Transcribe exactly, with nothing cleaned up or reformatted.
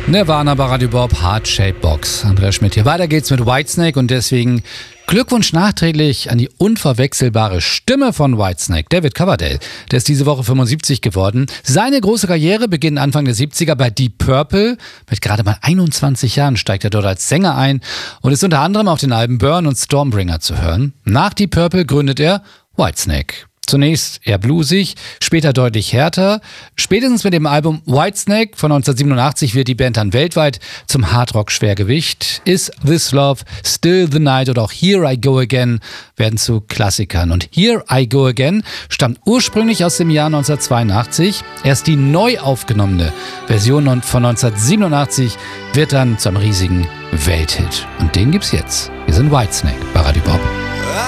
Nirvana bei Radio Bob, Heart Shaped Box. Andreas Schmidt hier. Weiter geht's mit Whitesnake und deswegen Glückwunsch nachträglich an die unverwechselbare Stimme von Whitesnake, David Coverdale. Der ist diese Woche fünfundsiebzig geworden. Seine große Karriere beginnt Anfang der siebziger bei Deep Purple. Mit gerade mal einundzwanzig Jahren steigt er dort als Sänger ein und ist unter anderem auf den Alben Burn und Stormbringer zu hören. Nach Deep Purple gründet er Whitesnake. Zunächst eher bluesig, später deutlich härter. Spätestens mit dem Album Whitesnake von neunzehnhundertsiebenundachtzig wird die Band dann weltweit zum Hardrock-Schwergewicht. Is This Love, Still the Night oder auch Here I Go Again werden zu Klassikern. Und Here I Go Again stammt ursprünglich aus dem Jahr neunzehnhundertzweiundachtzig. Erst die neu aufgenommene Version von neunzehnhundertsiebenundachtzig wird dann zum riesigen Welthit. Und den gibt's jetzt. Wir sind Whitesnake bei Radio Bob.